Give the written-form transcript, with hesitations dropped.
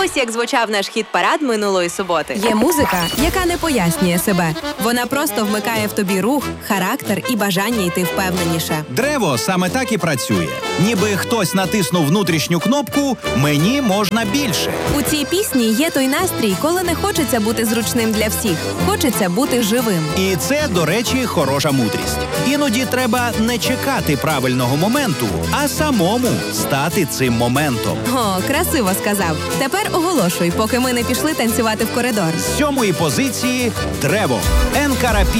Ось як звучав наш хіт-парад минулої суботи. Є музика, яка не пояснює себе. Вона просто вмикає в тобі рух, характер і бажання йти впевненіше. Древо саме так і працює. Ніби хтось натиснув внутрішню кнопку «Мені можна більше». У цій пісні є той настрій, коли не хочеться бути зручним для всіх. Хочеться бути живим. І це, до речі, хороша мудрість. Іноді треба не чекати правильного моменту, а самому стати цим моментом. О, красиво сказав. Тепер оголошуй, поки ми не пішли танцювати в коридор. З 7-ї позиції – Древо. НКРП.